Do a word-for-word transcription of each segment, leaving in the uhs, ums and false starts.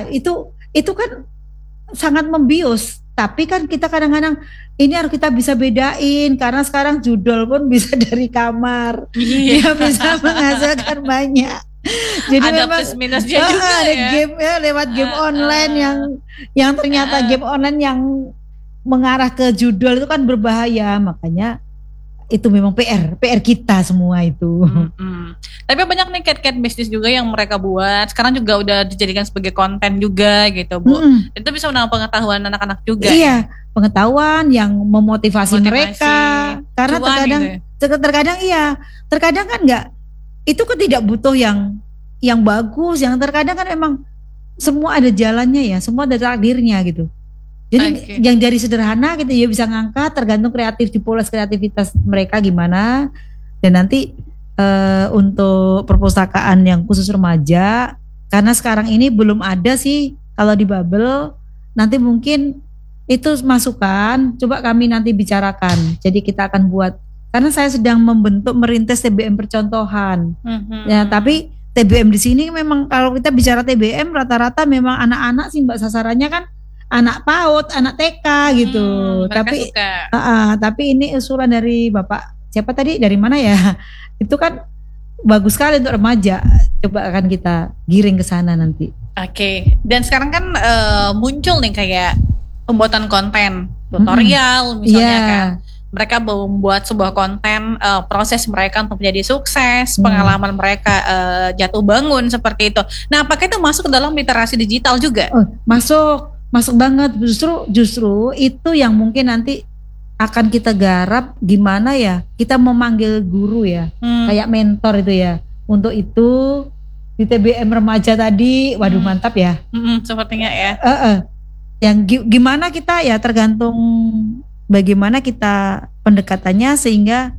itu itu kan sangat membius. Tapi kan kita kadang-kadang ini harus kita bisa bedain karena sekarang judul pun bisa dari kamar, Iya. dia bisa menghasilkan banyak. Jadi Ada memang plus minusnya uh, juga ada ya. game ya lewat game Uh, online uh, yang yang ternyata uh. game online yang mengarah ke judul itu kan berbahaya, makanya itu memang P R, P R kita semua itu. Mm-mm. Tapi banyak nih cat-cat bisnis juga yang mereka buat. Sekarang juga udah dijadikan sebagai konten juga gitu, Bu. Mm-mm. Itu bisa menambah pengetahuan anak-anak juga Iya, ya. pengetahuan yang memotivasi Motivasi, mereka. Karena cuan terkadang, gitu ya. terkadang iya, terkadang kan enggak, itu kan tidak butuh yang yang bagus, yang terkadang kan memang semua ada jalannya ya, semua ada takdirnya gitu. Jadi Oke. yang dari sederhana gitu ya bisa ngangkat, tergantung kreatif, dipoles kreativitas mereka gimana. Dan nanti eh, untuk perpustakaan yang khusus remaja, karena sekarang ini belum ada sih kalau di Babel, nanti mungkin itu masukan, coba kami nanti bicarakan. Jadi kita akan buat, karena saya sedang membentuk merintis T B M percontohan. Mm-hmm. Ya, tapi T B M di sini memang kalau kita bicara T B M rata-rata memang anak-anak sih Mbak, sasarannya kan anak PAUD, anak T K gitu. Hmm, mereka tapi suka. uh, uh, tapi ini usulan dari Bapak siapa tadi, dari mana ya? Itu kan bagus sekali untuk remaja. Coba akan kita giring ke sana nanti. Oke. Okay. Dan sekarang kan uh, muncul nih kayak pembuatan konten tutorial mm-hmm. misalnya yeah. kan. Mereka membuat sebuah konten uh, proses mereka untuk menjadi sukses, hmm. pengalaman mereka uh, jatuh bangun seperti itu. Nah, apakah itu masuk ke dalam literasi digital juga? Oh, masuk. Masuk banget, justru justru itu yang mungkin nanti akan kita garap gimana ya kita memanggil guru ya, hmm. kayak mentor itu ya. Untuk itu di T B M remaja tadi, waduh hmm. mantap ya. Hmm, sepertinya ya. Uh, uh. Yang gimana kita ya tergantung bagaimana kita pendekatannya sehingga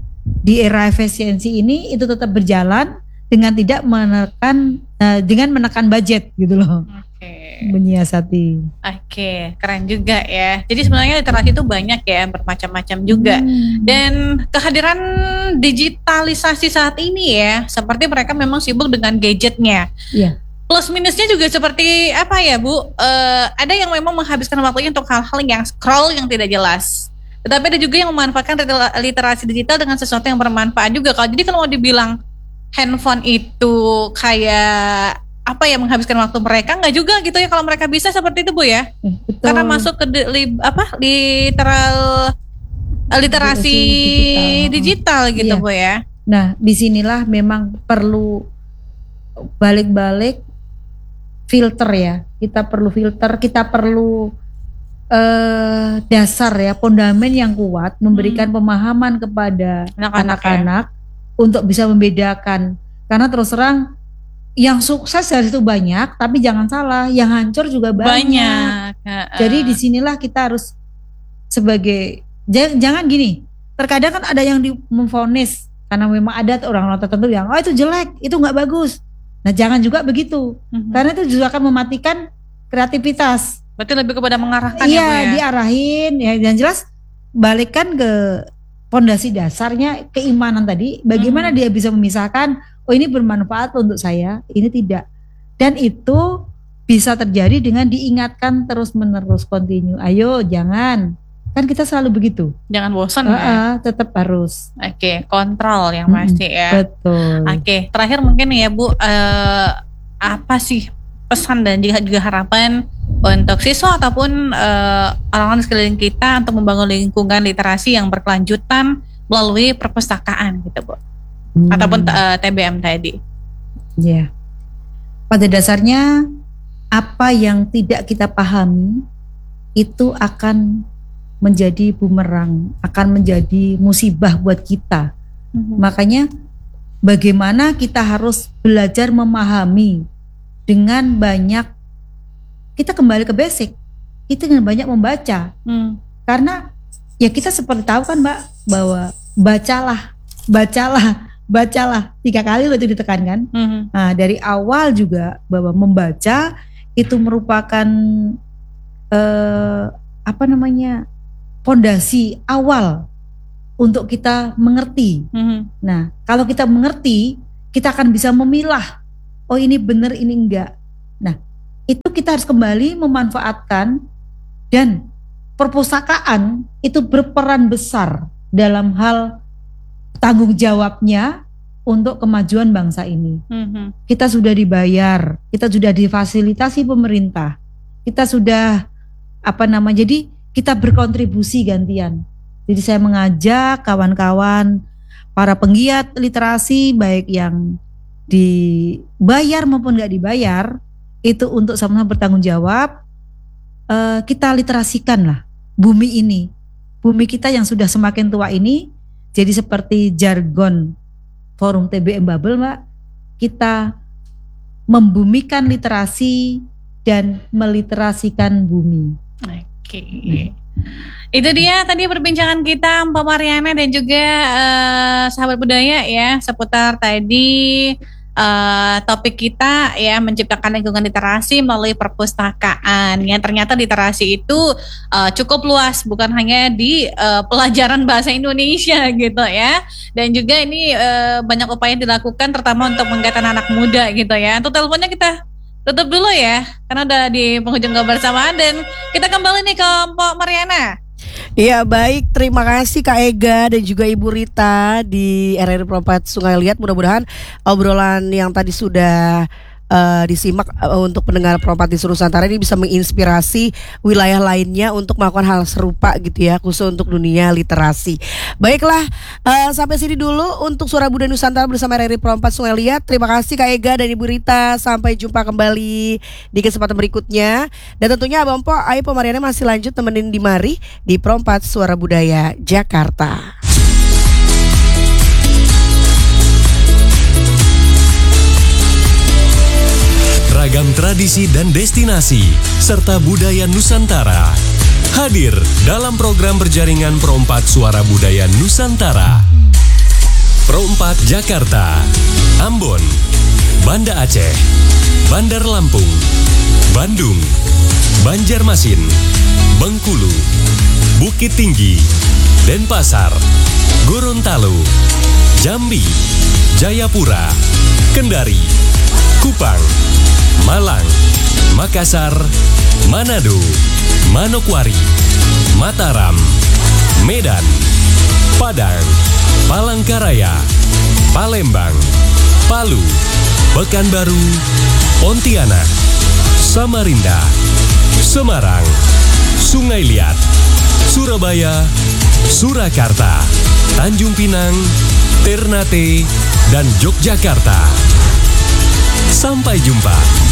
di era efisiensi ini itu tetap berjalan dengan tidak menekan uh, dengan menekan budget gitu loh. Oke. Menyiasati. Oke, keren juga ya. Jadi sebenarnya literasi itu banyak ya, bermacam-macam juga. Hmm. Dan kehadiran digitalisasi saat ini ya, seperti mereka memang sibuk dengan gadgetnya. Iya. Plus minusnya juga seperti apa ya, Bu? Uh, ada yang memang menghabiskan waktunya untuk hal-hal yang scroll yang tidak jelas. Tetapi ada juga yang memanfaatkan literasi digital dengan sesuatu yang bermanfaat juga. Kalau jadi kalau mau dibilang handphone itu kayak apa ya menghabiskan waktu mereka, nggak juga gitu ya kalau mereka bisa seperti itu Bu ya. Betul. Karena masuk ke li, apa literal literasi digital, digital gitu iya. Bu ya. Nah disinilah memang perlu balik-balik filter ya. Kita perlu filter, kita perlu eh, dasar ya, fondamen yang kuat, memberikan hmm. pemahaman kepada anak-anak ya. Untuk bisa membedakan. Karena terus terang yang sukses dari itu banyak, tapi jangan salah, yang hancur juga banyak. banyak. Uh, Jadi disinilah kita harus sebagai jangan, jangan gini. Terkadang kan ada yang memvonis karena memang ada orang-orang tertentu yang oh itu jelek, itu nggak bagus. Nah jangan juga begitu, uh-huh. karena itu juga akan mematikan kreativitas. Berarti lebih kepada mengarahkan iya, ya Bu ya. Diarahin ya, dan jelas balikkan ke fondasi dasarnya keimanan tadi. Bagaimana uh-huh. dia bisa memisahkan oh ini bermanfaat untuk saya, ini tidak. Dan itu bisa terjadi dengan diingatkan terus-menerus, continue. Ayo jangan, kan kita selalu begitu. Jangan bosan uh, ya. Uh, tetap harus. Oke, okay, kontrol yang hmm, pasti ya. Betul. Oke, okay, terakhir mungkin ya Bu, uh, apa sih pesan dan juga, juga harapan untuk siswa ataupun uh, orang-orang di sekeliling kita untuk membangun lingkungan literasi yang berkelanjutan melalui perpustakaan gitu Bu? Hmm. Ataupun uh, T B M tadi. Ya. Yeah. Pada dasarnya apa yang tidak kita pahami itu akan menjadi bumerang, akan menjadi musibah buat kita. Hmm. Makanya bagaimana kita harus belajar memahami dengan banyak, kita kembali ke basic, kita dengan banyak membaca. Hmm. Karena ya kita seperti tahu kan Mbak bahwa bacalah, bacalah bacalah tiga kali lo itu ditekankan. Mm-hmm. Nah dari awal juga bahwa membaca itu merupakan eh, apa namanya fondasi awal untuk kita mengerti. Mm-hmm. Nah kalau kita mengerti kita akan bisa memilah oh ini benar ini enggak. Nah itu kita harus kembali memanfaatkan, dan perpustakaan itu berperan besar dalam hal tanggung jawabnya untuk kemajuan bangsa ini. Mhm. Kita sudah dibayar, kita sudah difasilitasi pemerintah, kita sudah apa nama, jadi kita berkontribusi gantian. Jadi saya mengajak kawan-kawan para penggiat literasi, baik yang dibayar maupun nggak dibayar, itu untuk sama-sama bertanggung jawab. Uh, kita literasikan lah bumi ini, bumi kita yang sudah semakin tua ini. Jadi seperti jargon Forum T B M Babel, Mbak, kita membumikan literasi dan meliterasikan bumi. Oke. Hmm. Itu dia tadi perbincangan kita Mbak Mariana dan juga uh, sahabat budaya ya, seputar tadi uh, topik kita ya, menciptakan lingkungan literasi melalui perpustakaan. Yang ternyata literasi itu uh, cukup luas, bukan hanya di uh, pelajaran bahasa Indonesia gitu ya. Dan juga ini uh, banyak upaya yang dilakukan terutama untuk menggerakkan anak muda gitu ya. Untuk teleponnya kita tutup dulu ya, karena udah di penghujung kebersamaan, dan kita kembali nih ke Mbak Mariana. Iya, baik, terima kasih Kak Ega dan juga Ibu Rita di R R I Perempat Sungai Liat. Mudah-mudahan obrolan yang tadi sudah uh, disimak uh, untuk pendengar Perempat di seluruh Nusantara ini bisa menginspirasi wilayah lainnya untuk melakukan hal serupa gitu ya, khusus untuk dunia literasi. Baiklah, uh, sampai sini dulu untuk Suara Budaya Nusantara bersama R R I Perempat Sungai Liat. Terima kasih Kak Ega dan Ibu Rita. Sampai jumpa kembali di kesempatan berikutnya. Dan tentunya Abang Po, Ayo Mariana masih lanjut temenin di mari di Perempat Suara Budaya Jakarta. Ragam tradisi dan destinasi serta budaya Nusantara hadir dalam program berjaringan Perempat Suara Budaya Nusantara. Perempat Jakarta, Ambon, Banda Aceh, Bandar Lampung, Bandung, Banjarmasin, Bengkulu, Bukit Tinggi, Denpasar, Gorontalo, Jambi, Jayapura, Kendari, Kupang, Malang, Makassar, Manado, Manokwari, Mataram, Medan, Padang, Palangkaraya, Palembang, Palu, Pekanbaru, Pontianak, Samarinda, Semarang, Sungai Liat, Surabaya, Surakarta, Tanjung Pinang, Ternate, dan Yogyakarta. Sampai jumpa.